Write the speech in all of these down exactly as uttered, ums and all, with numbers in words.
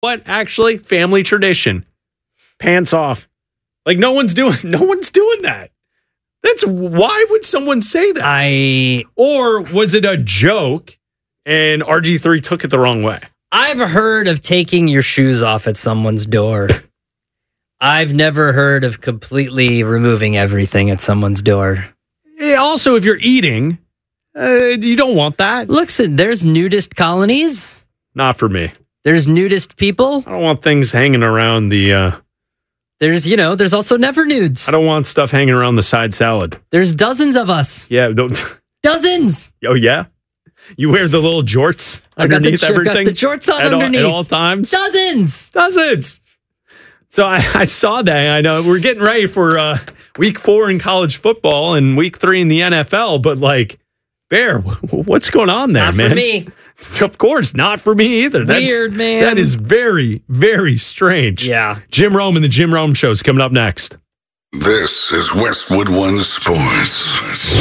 what? Actually, family tradition. Pants off. Like no one's doing, no one's doing that. That's why would someone say that? I or was it a joke and R G three took it the wrong way? I've heard of taking your shoes off at someone's door. I've never heard of completely removing everything at someone's door. Yeah, also, if you're eating, uh, you don't want that. Listen, there's nudist colonies. Not for me. There's nudist people. I don't want things hanging around the... Uh, there's, you know, there's also never nudes. I don't want stuff hanging around the side salad. There's dozens of us. Yeah. Don't, dozens. Oh, yeah? You wear the little jorts I got underneath the, everything? I've got the jorts on at underneath. All, at all times? Dozens. Dozens. So I, I saw that. I know we're getting ready for uh, week four in college football and week three in the N F L, but like, Bear, what's going on there, not man? Not for me. Of course, not for me either. That's, Weird, man. That is very, very strange. Yeah. Jim Rome and the Jim Rome Show is coming up next. This is Westwood One Sports.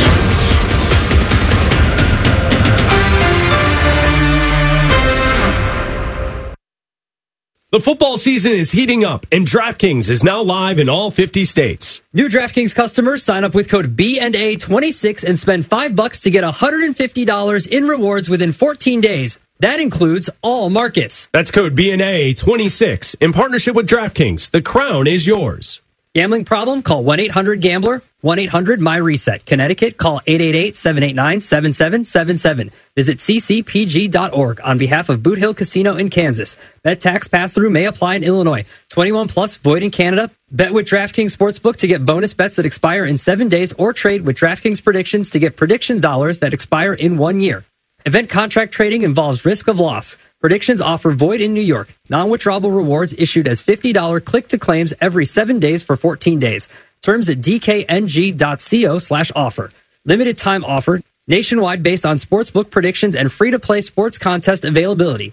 The football season is heating up, and DraftKings is now live in all fifty states. New DraftKings customers sign up with code B and A twenty-six and spend five bucks to get one hundred fifty dollars in rewards within fourteen days. That includes all markets. That's code B and A twenty-six in partnership with DraftKings. The crown is yours. Gambling problem? Call one eight hundred gambler, one eight hundred my reset. Connecticut, call eight eight eight, seven eight nine, seven seven seven seven. Visit c c p g dot org on behalf of Boot Hill Casino in Kansas. Bet tax pass-through may apply in Illinois. twenty-one plus, void in Canada. Bet with DraftKings Sportsbook to get bonus bets that expire in seven days or trade with DraftKings Predictions to get prediction dollars that expire in one year. Event contract trading involves risk of loss. Predictions offer void in New York. Non-withdrawable rewards issued as fifty dollars click-to-claims every seven days for fourteen days. Terms at d k n g dot co slash offer. Limited time offer. Nationwide based on sportsbook predictions and free-to-play sports contest availability.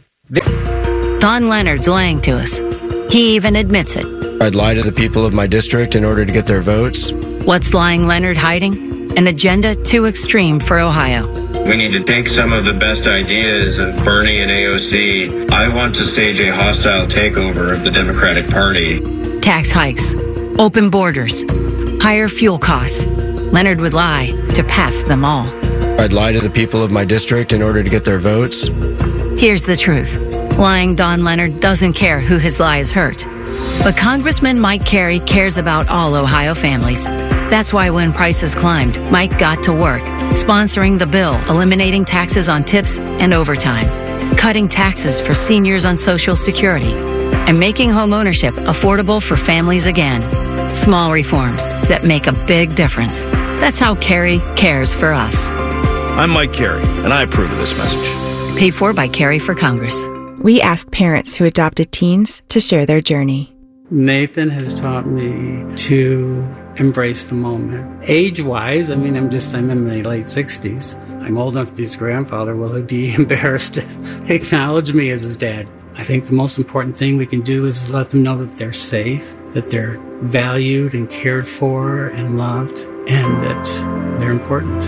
Don Leonard's lying to us. He even admits it. I'd lie to the people of my district in order to get their votes. What's lying Leonard hiding? An agenda too extreme for Ohio. We need to take some of the best ideas of Bernie and A O C. I want to stage a hostile takeover of the Democratic Party. Tax hikes, open borders, higher fuel costs. Leonard would lie to pass them all. I'd lie to the people of my district in order to get their votes. Here's the truth. Lying Don Leonard doesn't care who his lies hurt. But Congressman Mike Carey cares about all Ohio families. That's why when prices climbed, Mike got to work, sponsoring the bill, eliminating taxes on tips and overtime, cutting taxes for seniors on Social Security, and making home ownership affordable for families again. Small reforms that make a big difference. That's how Carey cares for us. I'm Mike Carey, and I approve of this message. Paid for by Carey for Congress. We asked parents who adopted teens to share their journey. Nathan has taught me to embrace the moment. Age-wise, I mean, I'm just, I'm in my late sixties. I'm old enough to be his grandfather. Will he be embarrassed to acknowledge me as his dad? I think the most important thing we can do is let them know that they're safe, that they're valued and cared for and loved, and that they're important.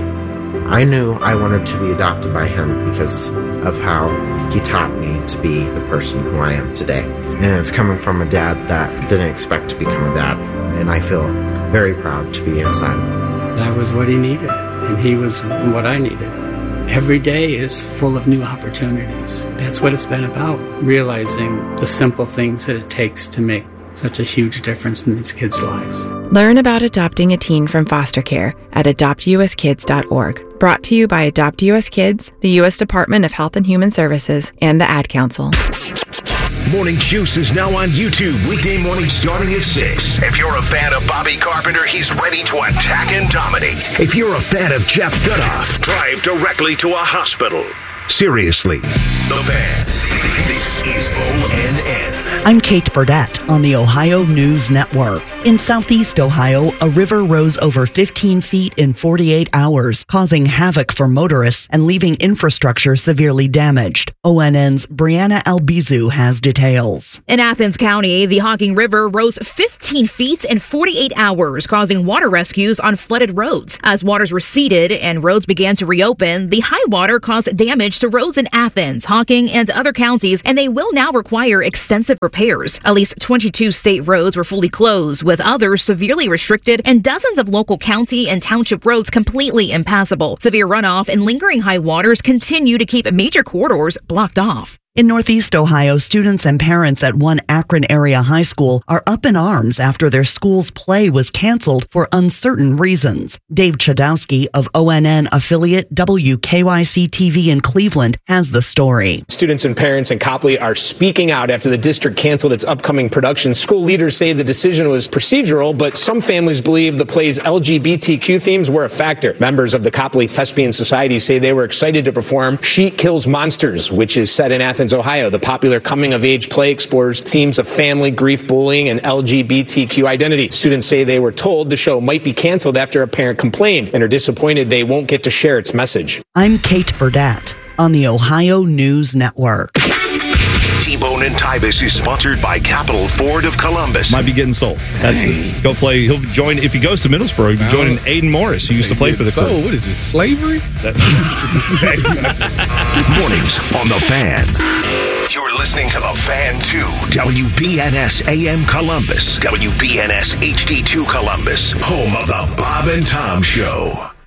I knew I wanted to be adopted by him because of how he taught me to be the person who I am today. And it's coming from a dad that didn't expect to become a dad. And I feel very proud to be his son. That was what he needed, and he was what I needed. Every day is full of new opportunities. That's what it's been about, realizing the simple things that it takes to make such a huge difference in these kids' lives. Learn about adopting a teen from foster care at adopt u s kids dot org. Brought to you by Adopt U S Kids, the U S Department of Health and Human Services, and the Ad Council. Morning Juice is now on YouTube, weekday mornings starting at six. If you're a fan of Bobby Carpenter, he's ready to attack and dominate. If you're a fan of Jeff Goodoff, drive directly to a hospital. Seriously, The Fan. This is O N N. I'm Kate Burdett. on the Ohio News Network. In southeast Ohio, a river rose over fifteen feet in forty-eight hours, causing havoc for motorists and leaving infrastructure severely damaged. O N N's Brianna Albizu has details. In Athens County, the Hocking River rose fifteen feet in forty-eight hours, causing water rescues on flooded roads. As waters receded and roads began to reopen, the high water caused damage to roads in Athens, Hocking, and other counties, and they will now require extensive repairs. At least twenty-two state roads were fully closed, with others severely restricted, and dozens of local county and township roads completely impassable. Severe runoff and lingering high waters continue to keep major corridors blocked off. In Northeast Ohio, students and parents at one Akron area high school are up in arms after their school's play was canceled for uncertain reasons. Dave Chodowski of O N N affiliate W K Y C T V in Cleveland has the story. Students and parents in Copley are speaking out after the district canceled its upcoming production. School leaders say the decision was procedural, but some families believe the play's L G B T Q themes were a factor. Members of the Copley Thespian Society say they were excited to perform She Kills Monsters, which is set in Athens, Ohio. The popular coming-of-age play explores themes of family, grief, bullying, and L G B T Q identity. Students say they were told the show might be canceled after a parent complained and are disappointed they won't get to share its message. I'm Kate Burdett on the Ohio News Network. T-Bone and Tybus is sponsored by Capital Ford of Columbus. Might be getting sold. That's the, go play. He'll join if he goes to Middlesbrough. He'll be joining Aiden Morris, who used to play for the Crew. What is this, slavery? Mornings on The Fan. You're listening to The Fan two, W B N S A M Columbus, W B N S H D two Columbus, home of the Bob and Tom Show.